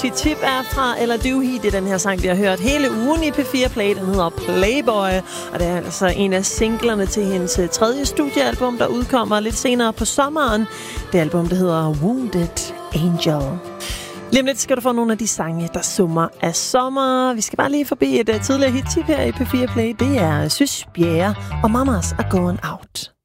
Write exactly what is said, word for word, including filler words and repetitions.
Tip er fra Ella Doohy. Det er den her sang, vi har hørt hele ugen i P fire Play. Den hedder Playboy, og det er altså en af singlerne til hendes tredje studiealbum, der udkommer lidt senere på sommeren. Det album, der hedder Wounded Angel. Lige om lidt skal du få nogle af de sange, der summer af sommer. Vi skal bare lige forbi et uh, tidligere hit-tip her i P fire Play. Det er Sys Bjerre og Mamas Are Going Out.